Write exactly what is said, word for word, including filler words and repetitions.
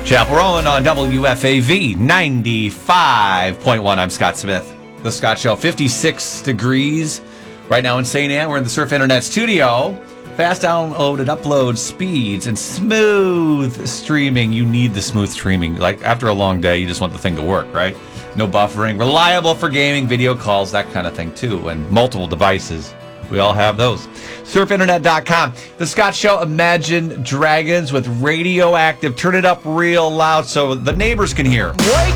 Chapel Rowan on W F A V ninety-five point one. I'm Scott Smith. The Scott Show, fifty-six degrees right now in Saint Anne. We're in the Surf Internet studio. Fast download and upload speeds and smooth streaming. You need the smooth streaming. Like after a long day, you just want the thing to work, right? No buffering. Reliable for gaming, video calls, that kind of thing too. And multiple devices. We all have those. surf internet dot com. The Scott Show, Imagine Dragons with Radioactive. Turn it up real loud so the neighbors can hear. Wake